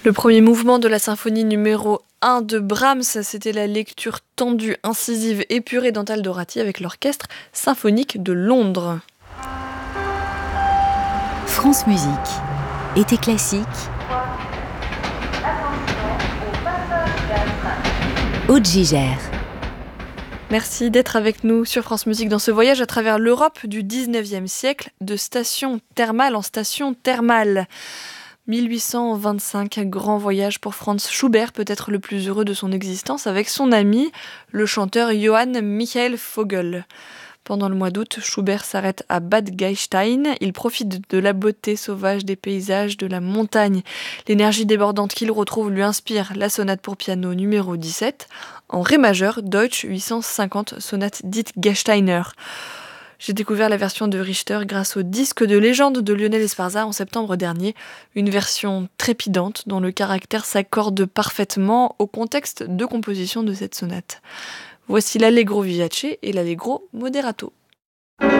Le premier mouvement de la symphonie numéro 1 de Brahms, c'était la lecture tendue, incisive, épurée d'Antal Dorati avec l'Orchestre symphonique de Londres. France Musique, été classique, Aude Gigère. Merci d'être avec nous sur France Musique dans ce voyage à travers l'Europe du 19e siècle, de station thermale en station thermale. 1825, grand voyage pour Franz Schubert, peut-être le plus heureux de son existence, avec son ami, le chanteur Johann Michael Vogel. Pendant le mois d'août, Schubert s'arrête à Bad Gastein. Il profite de la beauté sauvage des paysages, de la montagne. L'énergie débordante qu'il retrouve lui inspire la sonate pour piano numéro 17, en ré majeur, Deutsch 850, sonate dite Gasteiner. J'ai découvert la version de Richter grâce au disque de légende de Lionel Esparza en septembre dernier, une version trépidante dont le caractère s'accorde parfaitement au contexte de composition de cette sonate. Voici l'Allegro vivace et l'Allegro moderato.